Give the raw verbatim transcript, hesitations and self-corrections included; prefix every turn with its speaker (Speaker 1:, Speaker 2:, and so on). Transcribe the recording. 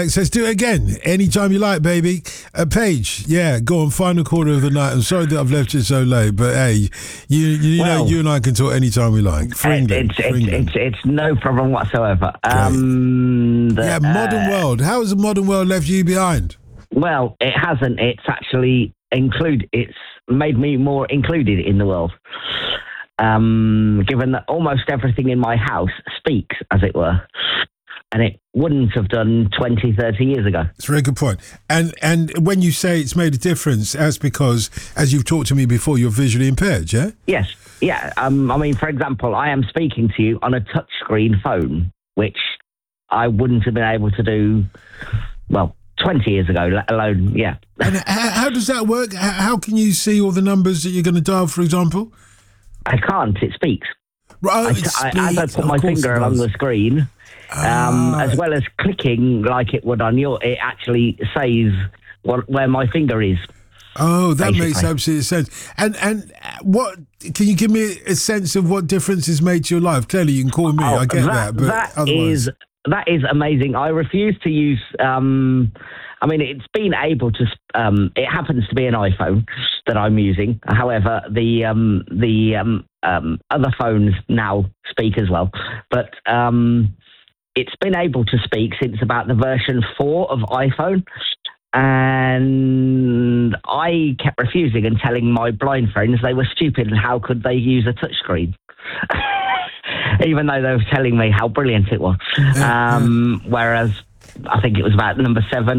Speaker 1: Says do it again anytime you like, baby. Uh, Paige, yeah, go on. Final quarter of the night. I'm sorry that I've left you so late, but hey, you you
Speaker 2: well,
Speaker 1: know you and I can talk anytime we like. For England,
Speaker 2: it's,
Speaker 1: for
Speaker 2: it's,
Speaker 1: England.
Speaker 2: It's, it's no problem whatsoever. Um, the,
Speaker 1: yeah, modern
Speaker 2: uh,
Speaker 1: world. How has the modern world left you behind?
Speaker 2: Well, it hasn't. It's actually include. It's made me more included in the world. Um, given that almost everything in my house speaks, as it were. And it wouldn't have done twenty, thirty years ago.
Speaker 1: It's a very good point. And and when you say it's made a difference, that's because, as you've talked to me before, you're visually impaired, yeah?
Speaker 2: Yes. Yeah. Um, I mean, for example, I am speaking to you on a touchscreen phone, which I wouldn't have been able to do, well, twenty years ago, let alone, yeah.
Speaker 1: And how, how does that work? How can you see all the numbers that you're going to dial, for example?
Speaker 2: I can't. It speaks.
Speaker 1: Right,
Speaker 2: I, I, as I put my finger along the screen, um,
Speaker 1: ah.
Speaker 2: as well as clicking like it would on your, it actually says what, where my finger is.
Speaker 1: Oh, that
Speaker 2: basically.
Speaker 1: makes absolute sense. And and what can you give me a sense of what difference it's made to your life? Clearly, you can call me.
Speaker 2: Oh,
Speaker 1: I get that,
Speaker 2: that
Speaker 1: but
Speaker 2: that
Speaker 1: otherwise,
Speaker 2: is that is amazing. I refuse to use. Um, I mean, it's been able to. Um, it happens to be an iPhone that I'm using. However, the um, the um, um, other phones now speak as well, but um, it's been able to speak since about the version four of iPhone. And I kept refusing and telling my blind friends they were stupid and how could they use a touchscreen, even though they were telling me how brilliant it was.
Speaker 1: Yeah,
Speaker 2: um, yeah. Whereas I think it was about number seven